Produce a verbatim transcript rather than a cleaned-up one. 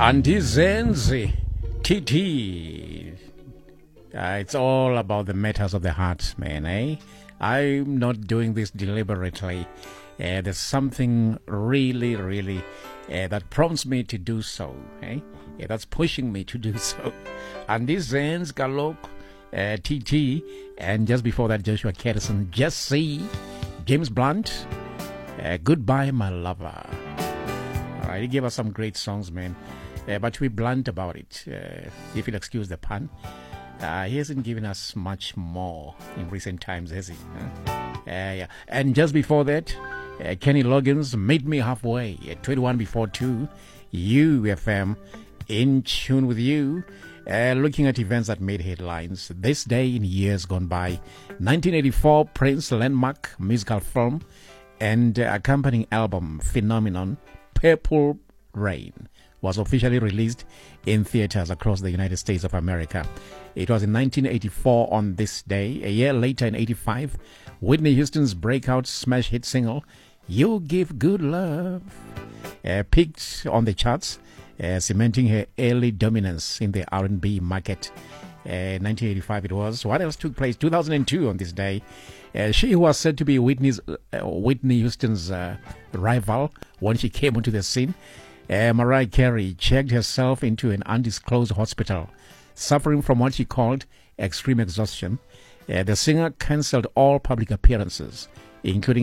Andizenzi T T. Uh, it's all about the matters of the heart, man, eh? I'm not doing this deliberately. Uh, there's something really, really uh, that prompts me to do so, eh? Yeah, that's pushing me to do so. Andizenzi Galok uh, T T, and just before that, Joshua Kedison, Jesse, James Blunt, uh, Goodbye, My Lover. All right, he gave us some great songs, man. Uh, but to be blunt about it, uh, if you'll excuse the pun, uh, he hasn't given us much more in recent times, has he? Huh? Uh, yeah. And just before that, uh, Kenny Loggins, Meet Me Halfway at twenty-one before two, U F M, in tune with you, uh, looking at events that made headlines. This day in years gone by, nineteen eighty-four, Prince landmark musical film and uh, accompanying album Phenomenon, Purple Rain, was officially released in theaters across the United States of America. It was in nineteen eighty-four on this day. A year later, in eighty-five, Whitney Houston's breakout smash hit single, You Give Good Love, uh, peaked on the charts, uh, cementing her early dominance in the R and B market. Uh, nineteen eighty-five it was. What else took place? two thousand two on this day. Uh, she who was said to be Whitney's, uh, Whitney Houston's uh, rival when she came onto the scene, Uh, Mariah Carey checked herself into an undisclosed hospital, suffering from what she called extreme exhaustion. Uh, the singer cancelled all public appearances, including